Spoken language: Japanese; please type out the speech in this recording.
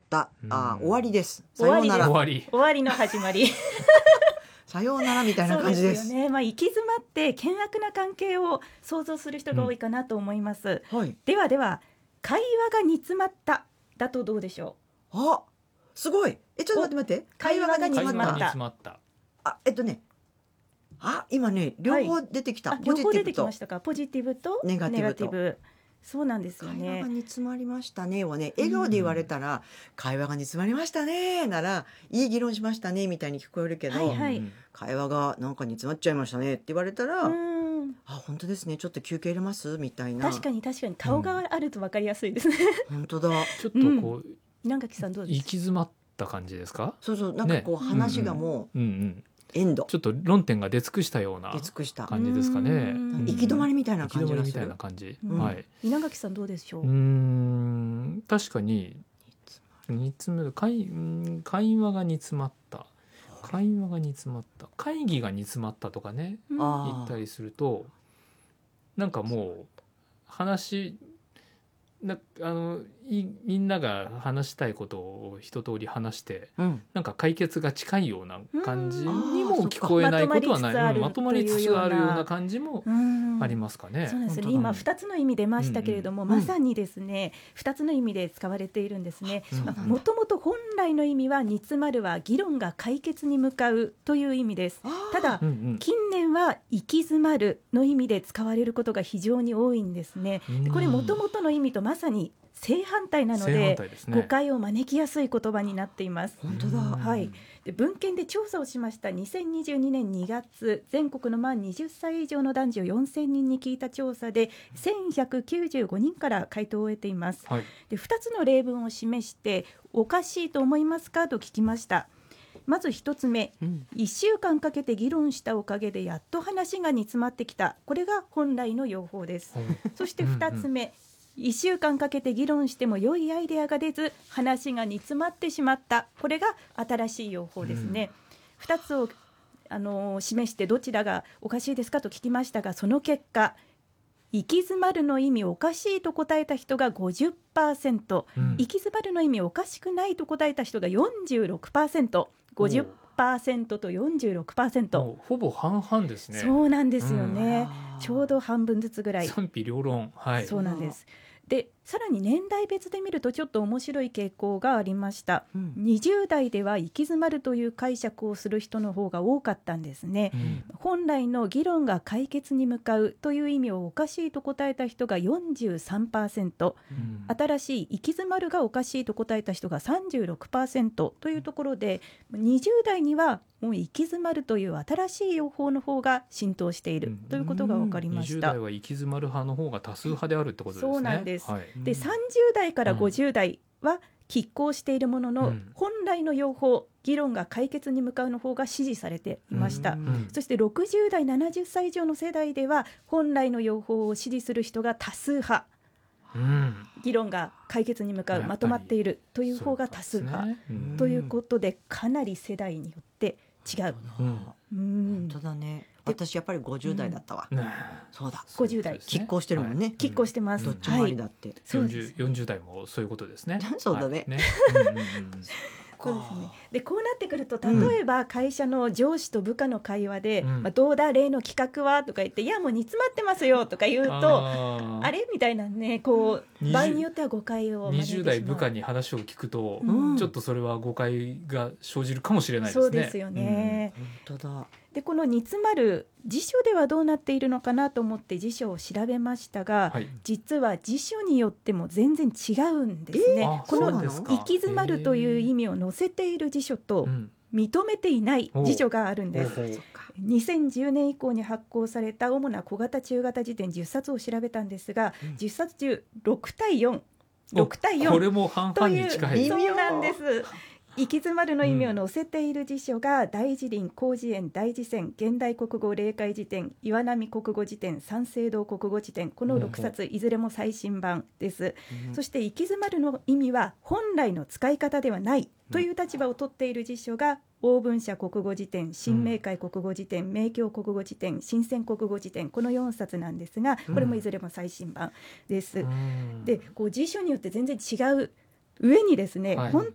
た。終わりです。さようなら。 終わりの始まりさようならみたいな感じです。 そうですよね。行き詰まって険悪な関係を想像する人が多いかなと思います。 はい。 では会話が煮詰まっただとどうでしょう。すごい。ちょっと待って。 会話が煮詰まった。 今ね両方出てきた。 両方出てきましたか。ポジティブとネガティブ。そうなんですよね。 会話が煮詰まりましたねをね、笑顔で言われたら、会話が煮詰まりましたねならいい議論しましたねみたいに聞こえるけど、会話がなんか煮詰まっちゃいましたねって言われたら、本当ですね、ちょっと休憩入れますみたいな。 確かに顔があると分かりやすいですね。 本当だ。 ちょっとこう、 稲垣さんどうですか。 行き詰まった感じですか。 そうなんかこう話がもうエンド、 ちょっと論点が出尽くしたような感じですかね。 行き止まりみたいな感じがする。 行き止まりみたいな感じ。はい。 稲垣さんどうでしょう。 確かに煮詰める会話が煮詰まった。会議が煮詰まったとかね、言ったりするとなんかもうみんなが話したいことを一通り話して、なんか解決が近いような感じにも聞こえないことはない。まとまりつつあるような感じもありますかね。 そうですね。今2つの意味出ましたけれども、まさにですね2つの意味で使われているんですね。もともと本来の意味は煮詰まるは議論が解決に向かうという意味です。ただ、近年は行き詰まるの意味で使われることが非常に多いんですね。これもともとの意味とまさに正反対なので、誤解を招きやすい言葉になっています。 本当だ。 はい。で文献で調査をしました。2022年2月全国の満20歳以上の男女4000人に聞いた調査で1195人から回答を得ています。で2つの例文を示しておかしいと思いますかと聞きました。まず1つ目、1週間かけて議論したおかげでやっと話が煮詰まってきた。これが本来の用法です。そして2つ目、1週間かけて議論しても良いアイデアが出ず話が煮詰まってしまった。これが新しい用法ですね。2つを示してどちらがおかしいですかと聞きましたが、その結果行き詰まるの意味おかしいと答えた人が 50%、行き詰まるの意味おかしくないと答えた人が 46%、50%と 46%、 ほぼ半々ですね。 そうなんですよね。ちょうど半分ずつぐらい。 賛否両論。 そうなんです。でさらに年代別で見るとちょっと面白い傾向がありました。20代では行き詰まるという解釈をする人の方が多かったんですね。本来の議論が解決に向かうという意味をおかしいと答えた人が 43%、新しい行き詰まるがおかしいと答えた人が 36% というところで、20代にはもう行き詰まるという新しい用法の方が浸透しているということが分かりました。 20代は行き詰まる派の方が多数派であるってことですね。 そうなんです。で30代から50代は拮抗しているものの、本来の用法、議論が解決に向かうの方が支持されていました。そして60代70歳以上の世代では本来の用法を支持する人が多数派、議論が解決に向かう、まとまっているという方が多数派、ということでかなり世代によって違う。 本当だね。私やっぱり50代だったわ。そうだ。 50代拮抗してるもんね。 拮抗してます。 どっちもありだって。 40代もそういうことですね。 そうだね。 そうですね。でこうなってくると、例えば会社の上司と部下の会話で、どうだ例の企画はとか言って、いやもう煮詰まってますよとか言うと、あれみたいなね、こう場合によっては誤解を招いてしまう。 20代部下に話を聞くと、ちょっとそれは誤解が生じるかもしれないですね。 そうですよね。 本当だ。 でこの煮詰まる、辞書ではどうなっているのかなと思って辞書を調べましたが、実は辞書によっても全然違うんですね。この行き詰まるという意味を載せている辞書と認めていない辞書があるんです。2010年以降に発行された主な小型中型辞典10冊を調べたんですが、10冊中6対4 これも半々に近い。 そうなんです。行き詰まるの意味を載せている辞書が大辞林、広辞苑、大辞泉、現代国語例会辞典、岩波国語辞典、三省堂国語辞典、この6冊いずれも最新版です。そして行き詰まるの意味は本来の使い方ではないという立場を取っている辞書が欧文社国語辞典、新明解国語辞典、明教国語辞典、新鮮国語辞典、この4冊なんですが、これもいずれも最新版です。でこう辞書によって全然違う上にですね、本